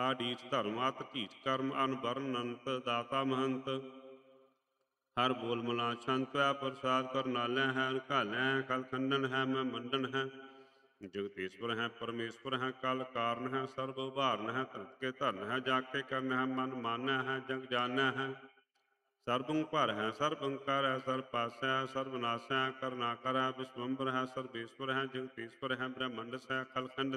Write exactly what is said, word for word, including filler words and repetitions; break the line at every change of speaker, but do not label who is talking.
ਆਡੀਠ ਧਰਮ ਅਤ ਢੀਠ ਕਰਮ ਅਨਬਰਨ ਅਨੰਤ ਦਾਤਾ ਮਹੰਤ। ਹਰ ਬੋਲ ਮਲਾ ਛੰਤ ਹੈ ਪ੍ਰਸਾਦ ਕਰਨਾਲੈ ਹੈ ਰੁਕਾਲੈ ਕਲ ਖੰਡਨ ਹੈ ਮੈਂ ਮੰਡਨ ਹੈ। ਜਗਤੇਸ਼ਵਰ ਹੈ ਪਰਮੇਸ਼ਵਰ ਹੈ ਕਲ ਕਾਰਨ ਹੈ ਸਰਬ ਉਭਾਰਨ ਹੈ ਧਰਤ ਕੇ ਧਰਨ ਹੈ ਜਾ ਕੇ ਕਰਨ ਹੈ ਮਨ ਮਾਨੈ ਹੈ ਜਗ ਜਾਣੈ ਹੈ। ਸਰਬੰ ਭਰ ਹੈ ਸਰਬੰ ਕਰ ਹੈ ਸਰਬ ਪਾਸੈ ਹੈ ਸਰਬ ਨਾਸੈ ਹੈ ਕਰਨਾ ਕਰ ਹੈ ਵਿਸ਼ਵੰਬਰ ਹੈ ਸਰਬੇਸ਼ਵਰ ਹੈ ਜਗਤੇਸ਼ਵਰ ਹੈ ਬ੍ਰਹਮੰਡ ਹੈ ਖਲਖੰਡ